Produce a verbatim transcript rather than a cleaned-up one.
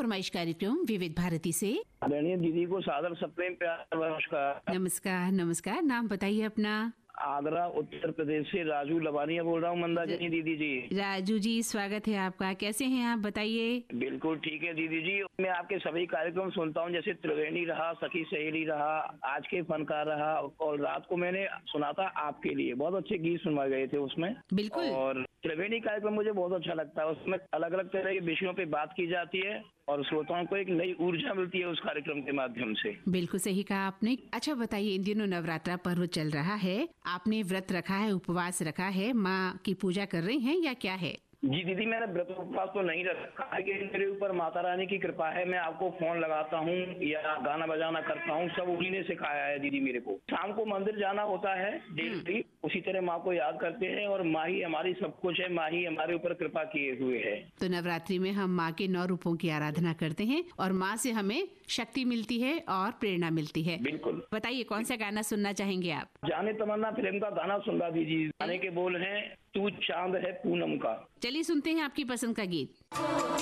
फरमाइश कार्यक्रम विविध भारती से। आदरणीय दीदी को सादर सप्रेम प्यार नमस्कार। नमस्कार नमस्कार। नाम बताइए अपना। आगरा उत्तर प्रदेश से राजू लवानिया बोल रहा हूँ मंदाकिनी दीदी जी। राजू जी स्वागत है आपका। कैसे हैं आप बताइए। बिल्कुल ठीक है दीदी जी। मैं आपके सभी कार्यक्रम सुनता हूँ, जैसे त्रिवेणी रहा, सखी सहेली रहा, आज के फनकार रहा, और रात को मैंने सुना था आपके लिए, बहुत अच्छे गीत सुनवाए गए थे उसमें। बिल्कुल। और त्रिवेणी कार्यक्रम मुझे बहुत अच्छा लगता है। उसमें अलग अलग तरह के विषयों पे बात की जाती है और श्रोताओं को एक नई ऊर्जा मिलती है उस कार्यक्रम के माध्यम से। बिल्कुल सही कहा आपने। अच्छा बताइए, इन दिनों नवरात्रा पर्व चल रहा है, आपने व्रत रखा है, उपवास रखा है, माँ की पूजा कर रही हैं या क्या है? जी दीदी, मैंने व्रत उपवास तो नहीं रखा है कि मेरे ऊपर माता रानी की कृपा है। मैं आपको फोन लगाता हूँ या गाना बजाना करता हूँ, सब उन्हीं ने सिखाया है दीदी मेरे को। शाम को मंदिर जाना होता है डेली, उसी तरह माँ को याद करते हैं और माँ ही हमारी सब कुछ है, माँ ही हमारे ऊपर कृपा किए हुए है। तो नवरात्रि में हम माँ के नौ रूपों की आराधना करते हैं और माँ से हमें शक्ति मिलती है और प्रेरणा मिलती है। बिल्कुल। बताइए कौन सा गाना सुनना चाहेंगे आप? जाने तमन्ना फिल्म का गाना सुनवा दीजिए। गाने के बोल हैं, तू चांद है पूनम का। चलिए सुनते हैं आपकी पसंद का गीत।